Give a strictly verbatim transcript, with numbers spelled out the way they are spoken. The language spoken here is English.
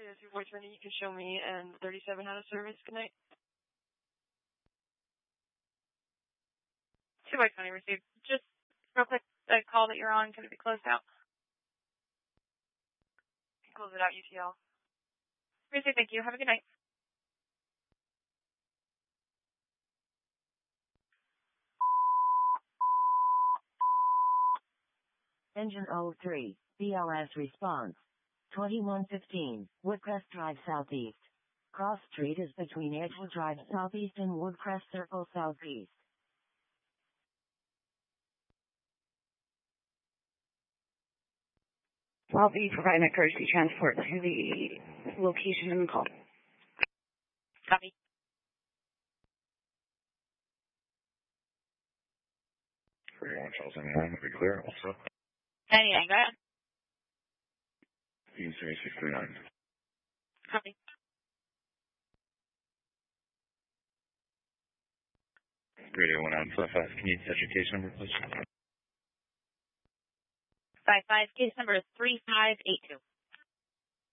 Here's your voice running. You can show me and thirty-seven out of service. Good night. two by twenty received. Just real quick, the call that you're on, can it be closed out? Close it out, U T L. Received, thank you. Have a good night. Engine oh three, B L S response. twenty-one fifteen, Woodcrest Drive Southeast. Cross Street is between Edgewood Drive Southeast and Woodcrest Circle Southeast. I'll be providing a courtesy transport to the location in the call. Copy. thirty-one Charles ninety-nine, to be clear, also. ninety-nine, go ahead. Beam seventy-six thirty-nine. Copy. Radio one nine five five, can you touch your case number, please? Five five, case number is three five eight two.